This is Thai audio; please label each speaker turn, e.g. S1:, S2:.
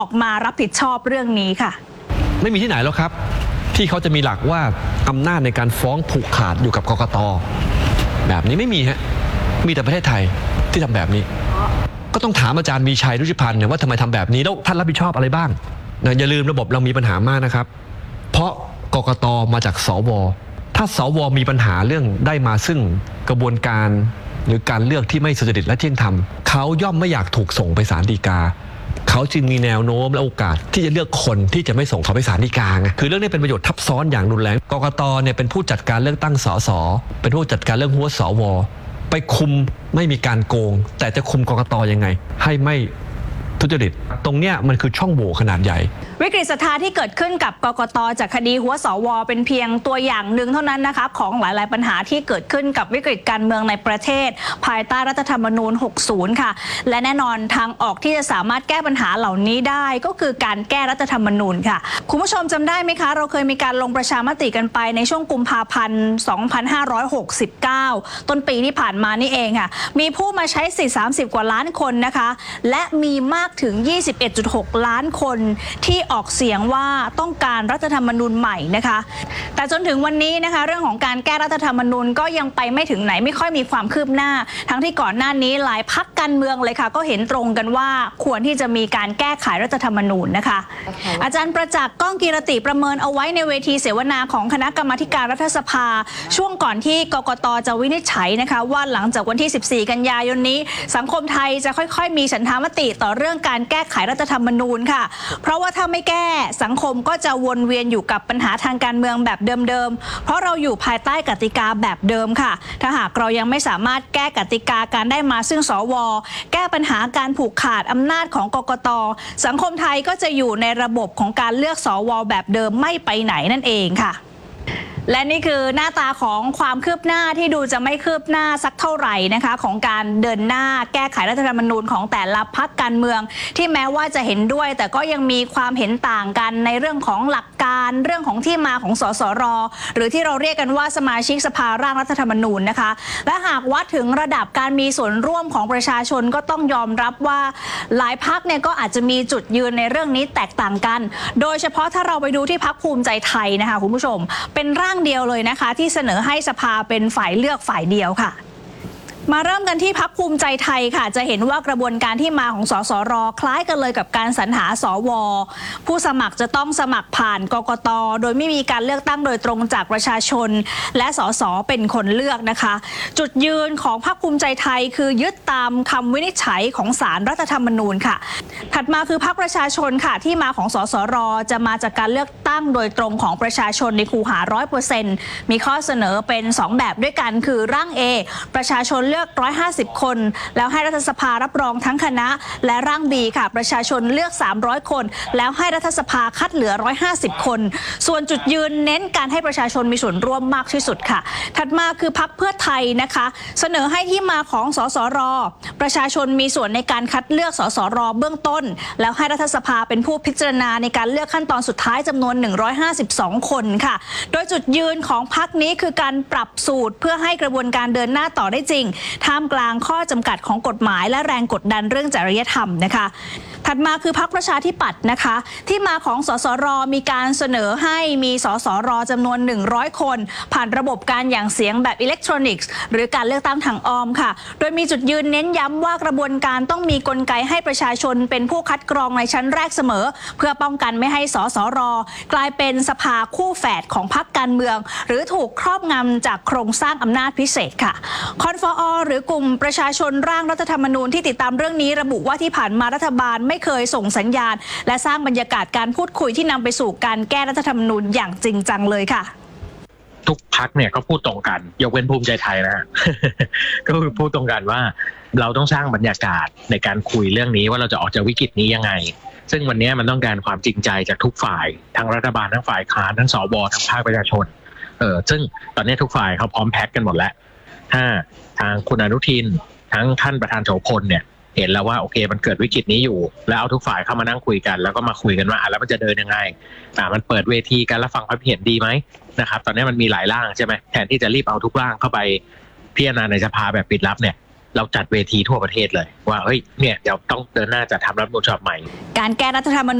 S1: ออกมารับผิดชอบเรื่องนี้ค่ะ
S2: ไม่มีที่ไหนแล้วครับที่เขาจะมีหลักว่าอำนาจในการฟ้องผูกขาดอยู่กับกกต.แบบนี้ไม่มีฮะมีแต่ประเทศไทยที่ทำแบบนี้ก็ต้องถามอาจารย์มีชัยรุจิพันธ์เนี่ยว่าทำไมทำแบบนี้แล้วท่านรับผิดชอบอะไรบ้างนะอย่าลืมระบบเรามีปัญหามากนะครับเพราะกกต.มาจากสว.ถ้าสว.มีปัญหาเรื่องได้มาซึ่งกระบวนการหรือการเลือกที่ไม่สุจริตและเที่ยงธรรมเขาย่อมไม่อยากถูกส่งไปศาลฎีกาเขาจึงมีแนวโน้มและโอกาสที่จะเลือกคนที่จะไม่ส่งเขาไปศาลฎีกาไงคือเรื่องนี้เป็นประโยชน์ทับซ้อนอย่างรุนแรงกกต.เนี่ยเป็นผู้จัดการเลือกตั้งสสเป็นผู้จัดการเรื่องหัวสว.ไปคุมไม่มีการโกงแต่จะคุมกกต.ยังไงให้ไม่ทุจริตตรงเนี้ยมันคือช่องโหว่ขนาดใหญ่
S1: วิกฤตศรัทธาที่เกิดขึ้นกับกกต.จากคดีหัวสว.เป็นเพียงตัวอย่างหนึ่งเท่านั้นนะคะของหลายๆปัญหาที่เกิดขึ้นกับวิกฤตการเมืองในประเทศภายใต้รัฐธรรมนูญ 60 ค่ะและแน่นอนทางออกที่จะสามารถแก้ปัญหาเหล่านี้ได้ก็คือการแก้รัฐธรรมนูญค่ะคุณผู้ชมจำได้ไหมคะเราเคยมีการลงประชามติกันไปในช่วงกุมภาพันธ์ 2569 ต้นปีที่ผ่านมานี่เองค่ะมีผู้มาใช้สิทธิ์30 กว่าล้านคนนะคะและมีมากถึง 21.6 ล้านคนที่ออกเสียงว่าต้องการรัฐธรรมนูญใหม่นะคะแต่จนถึงวันนี้นะคะเรื่องของการแก้รัฐธรรมนูญก็ยังไปไม่ถึงไหนไม่ค่อยมีความคืบหน้าทั้งที่ก่อนหน้านี้หลายพรรคการเมืองเลยค่ะก็เห็นตรงกันว่าควรที่จะมีการแก้ไขรัฐธรรมนูญนะคะอาจารย์ประจักษ์ก้องกีรติประเมินเอาไว้ในเวทีเสวนาของคณะกรรมาการรัฐสภาช่วงก่อนที่กกต.จะวินิจฉัยนะคะว่าหลังจากวันที่ 14 กันยายนนี้สังคมไทยจะค่อยๆมีฉันทามติต่อเรื่องการแก้ไขรัฐธรรมนูญค่ะเพราะว่าถ้าไม่แก้สังคมก็จะวนเวียนอยู่กับปัญหาทางการเมืองแบบเดิมๆเพราะเราอยู่ภายใต้กติกาแบบเดิมค่ะถ้าหากเรายังไม่สามารถแก้กติกาการได้มาซึ่งสว.แก้ปัญหาการผูกขาดอำนาจของกกต.สังคมไทยก็จะอยู่ในระบบของการเลือกสว.แบบเดิมไม่ไปไหนนั่นเองค่ะและนี่คือหน้าตาของความคืบหน้าที่ดูจะไม่คืบหน้าสักเท่าไหร่นะคะของการเดินหน้าแก้ไขรัฐธรรมนูญของแต่ละพรรคการเมืองที่แม้ว่าจะเห็นด้วยแต่ก็ยังมีความเห็นต่างกันในเรื่องของหลักการเรื่องของที่มาของสสร.หรือที่เราเรียกกันว่าสมาชิกสภาร่างรัฐธรรมนูญนะคะและหากวัดถึงระดับการมีส่วนร่วมของประชาชนก็ต้องยอมรับว่าหลายพรรคเนี่ยก็อาจจะมีจุดยืนในเรื่องนี้แตกต่างกันโดยเฉพาะถ้าเราไปดูที่พรรคภูมิใจไทยนะคะคุณผู้ชมเป็นร่างเดียวเลยนะคะที่เสนอให้สภาเป็นฝ่ายเลือกฝ่ายเดียวค่ะมาเริ่มกันที่พรรคภูมิใจไทยค่ะจะเห็นว่ากระบวนการที่มาของสสร.คล้ายกันเลยกับการสรรหาสว.ผู้สมัครจะต้องสมัครผ่านกกต.โดยไม่มีการเลือกตั้งโดยตรงจากประชาชนและสส.เป็นคนเลือกนะคะจุดยืนของพรรคภูมิใจไทยคือยึดตามคำวินิจฉัยของศาลรัฐธรรมนูญค่ะถัดมาคือพรรคประชาชนค่ะที่มาของสสร.จะมาจากการเลือกตั้งโดยตรงของประชาชนในคูหา 100% มีข้อเสนอเป็น2แบบด้วยกันคือร่าง A ประชาชนเลือก150 คนแล้วให้รัฐสภารับรองทั้งคณะและร่าง B ค่ะประชาชนเลือก300 คนแล้วให้รัฐสภาคัดเหลือ150 คนส่วนจุดยืนเน้นการให้ประชาชนมีส่วนร่วมมากที่สุดค่ะถัดมาคือพรรคเพื่อไทยนะคะเสนอให้ที่มาของสสร.ประชาชนมีส่วนในการคัดเลือกสสร.เบื้องต้นแล้วให้รัฐสภาเป็นผู้พิจารณาในการเลือกขั้นตอนสุดท้ายจำนวน152 คนค่ะโดยจุดยืนของพรรคนี้คือการปรับสูตรเพื่อให้กระบวนการเดินหน้าต่อได้จริงท่ามกลางข้อจำกัดของกฎหมายและแรงกดดันเรื่องจริยธรรมนะคะถัดมาคือพรรคประชาธิปัตย์นะคะที่มาของสสร.มีการเสนอให้มีสสร.จำนวน100 คนผ่านระบบการหยั่งเสียงแบบอิเล็กทรอนิกส์หรือการเลือกตั้งทางอ้อมค่ะโดยมีจุดยืนเน้นย้ำว่ากระบวนการต้องมีกลไกให้ประชาชนเป็นผู้คัดกรองในชั้นแรกเสมอเพื่อป้องกันไม่ให้สสร.กลายเป็นสภาคู่แฝดของพรรคการเมืองหรือถูกครอบงำจากโครงสร้างอำนาจพิเศษค่ะคอนฟอ.หรือกลุ่มประชาชนร่างรัฐธรรมนูญที่ติดตามเรื่องนี้ระบุว่าที่ผ่านมารัฐบาลไม่เคยส่งสัญญาณและสร้างบรรยากาศการพูดคุยที่นำไปสู่การแก้รัฐธรรมนูญอย่างจริงจังเลยค่ะ
S3: ทุกพรรคเนี่ยก็พูดตรงกันยกเว้นภูมิใจไทยนะ ก็คือพูดตรงกันว่าเราต้องสร้างบรรยากาศในการคุยเรื่องนี้ว่าเราจะออกจากวิกฤตนี้ยังไงซึ่งวันนี้มันต้องการความจริงใจจากทุกฝ่ายทั้งรัฐบาลทั้งฝ่ายค้านทั้งสวทั้งภาคประชาชนซึ่งตอนนี้ทุกฝ่ายเขาพร้อมแพ็คกันหมดแล้วถ้าทางคุณอนุทินทั้งท่านประธานโสพลเนี่ยเห็นแล้วว่าโอเคมันเกิดวิกฤตนี้อยู่แล้วเอาทุกฝ่ายเข้ามานั่งคุยกันแล้วก็มาคุยกันว่าแล้วมันจะเดินยังไงมันเปิดเวทีการรับฟังความเห็นดีไหมนะครับตอนนี้มันมีหลายร่างใช่ไหมแทนที่จะรีบเอาทุกร่างเข้าไปพิจารณาในสภาแบบปิดลับเนี่ยเราจัดเวทีทั่วประเทศเลยว่าเฮ้ยเนี่ยเดี๋ยวต้องเดินหน้าจะทำรัฐธรรมนูญฉบับใหม่
S1: การแก้รัฐธรรมนูญ